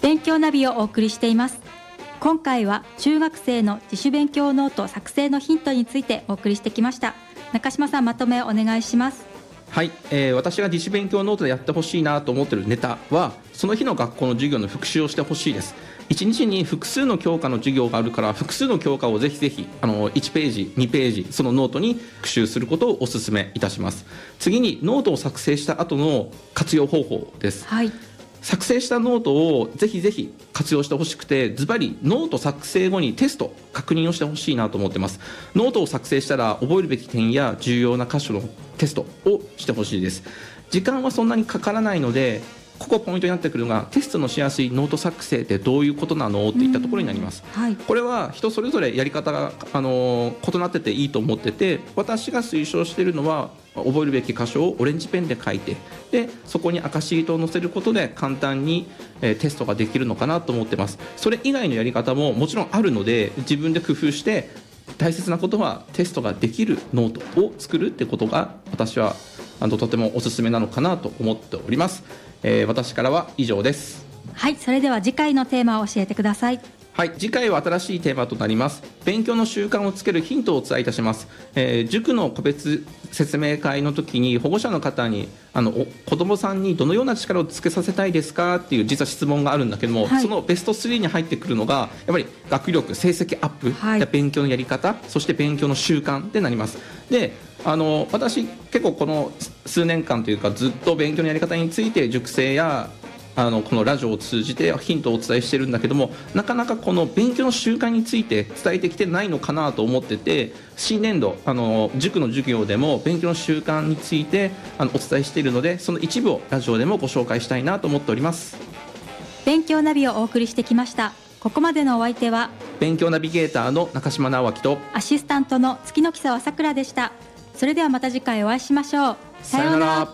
勉強ナビをお送りしています。今回は中学生の自主勉強ノート作成のヒントについてお送りしてきました。中島さん、まとめをお願いします。 はい、私が自主勉強ノートでやってほしいなと思っているネタは、その日の学校の授業の復習をしてほしいです。1日に複数の教科の授業があるから、複数の教科をぜひぜひ1ページ2ページそのノートに復習することをお勧めいたします。次にノートを作成した後の活用方法です。 はい、 作成したノートをぜひぜひ活用してほしくて、ズバリノート作成後にテスト確認をしてほしいなと思ってます。ノートを作成したら覚えるべき点や重要な箇所のテストをしてほしいです。時間はそんなにかからないので、ここポイントになってくるのが、テストのしやすいノート作成ってどういうことなのっていったところになります。 はい、 これは人それぞれやり方が、異なってていいと思ってて、私が推奨しているのは、覚えるべき箇所をオレンジペンで書いて、でそこに赤シートを載せることで簡単に、テストができるのかなと思ってます。それ以外のやり方ももちろんあるので、自分で工夫して、大切なことはテストができるノートを作るってことが、私はとてもおすすめなのかなと思っております。私からは以上です。 はい、それでは次回のテーマを教えてください。 はい、次回は新しいテーマとなります。勉強の習慣をつけるヒントをお伝えいたします。塾の個別説明会の時に保護者の方に子どもさんにどのような力をつけさせたいですかっていう実は質問があるんだけども、 はい、 そのベスト3に入ってくるのがやっぱり学力、成績アップ、 はい、 勉強のやり方、そして勉強の習慣でなります。で私結構この数年間というかずっと勉強のやり方について塾生やこのラジオを通じてヒントをお伝えしてるんだけども、なかなかこの勉強の習慣について伝えてきてないのかなと思ってて、新年度塾の授業でも勉強の習慣についてお伝えしているので、その一部をラジオでもご紹介したいなと思っております。 勉強ナビをお送りしてきました。ここまでのお相手は勉強ナビゲーターの中島直明とアシスタントの月の木沢さくらでした。それではまた次回お会いしましょう。さようなら。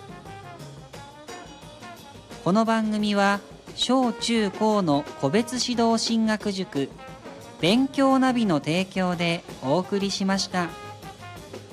この番組は小中高の個別指導進学塾勉強ナビの提供でお送りしました。